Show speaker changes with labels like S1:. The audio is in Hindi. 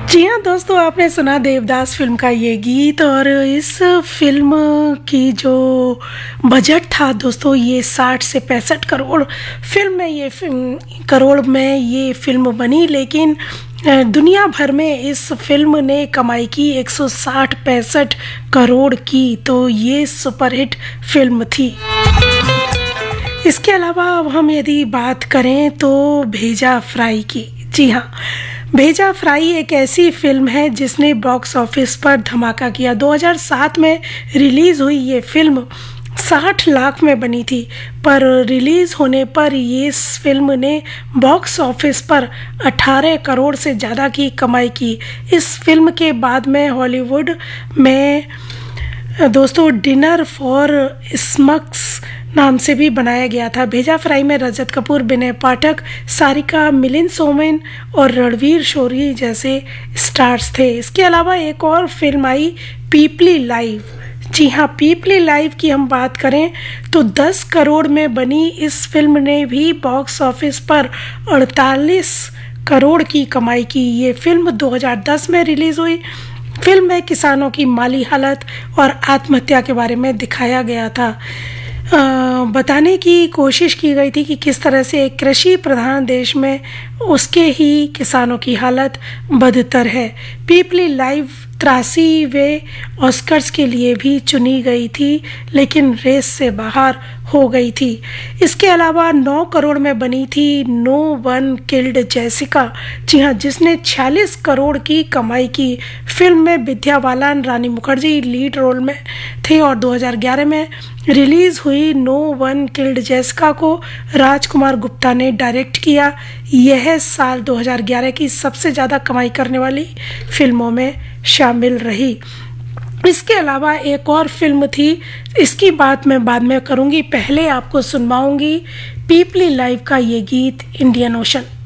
S1: जी हाँ दोस्तों, आपने सुना देवदास फिल्म का ये गीत। और इस फिल्म की जो बजट था दोस्तों, ये 60 से 65 करोड़ करोड़ में ये फिल्म बनी। लेकिन दुनिया भर में इस फिल्म ने कमाई की 160-65 करोड़ की। तो ये सुपरहिट फिल्म थी। इसके अलावा अब हम यदि बात करें तो भेजा फ्राई की। जी हाँ, भेजा फ्राई एक ऐसी फिल्म है जिसने बॉक्स ऑफिस पर धमाका किया। 2007 में रिलीज़ हुई ये फिल्म 60 लाख में बनी थी, पर रिलीज़ होने पर ये इस फिल्म ने बॉक्स ऑफिस पर 18 करोड़ से ज़्यादा की कमाई की। इस फिल्म के बाद में हॉलीवुड में दोस्तों डिनर फॉर स्मग्स नाम से भी बनाया गया था। भेजा फ्राई में रजत कपूर, विनय पाठक, सारिका, मिलिंद सोमन और रणवीर शोरी जैसे स्टार्स थे। इसके अलावा एक और फिल्म आई, पीपली लाइव। जी हाँ, पीपली लाइव की हम बात करें तो 10 करोड़ में बनी इस फिल्म ने भी बॉक्स ऑफिस पर 48 करोड़ की कमाई की। ये फिल्म 2010 में रिलीज़ हुई। फिल्म में किसानों की माली हालत और आत्महत्या के बारे में दिखाया गया था। बताने की कोशिश की गई थी कि किस तरह से एक कृषि प्रधान देश में उसके ही किसानों की हालत बदतर है। पीपली लाइव 83वें ऑस्कर्स के लिए भी चुनी गई थी, लेकिन रेस से बाहर हो गई थी। इसके अलावा 9 करोड़ में बनी थी नो वन किल्ड जेसिका। जी हाँ, जिसने 46 करोड़ की कमाई की। फिल्म में विद्या बालन, रानी मुखर्जी लीड रोल में थे। और 2011 में रिलीज़ हुई नो वन किल्ड जेसिका को राजकुमार गुप्ता ने डायरेक्ट किया। यह साल 2011 की सबसे ज़्यादा कमाई करने वाली फिल्मों में शामिल रही। इसके अलावा एक और फिल्म थी, इसकी बात मैं बाद में करूँगी। पहले आपको सुनवाऊँगी पीपली लाइव का ये गीत, इंडियन ओशन।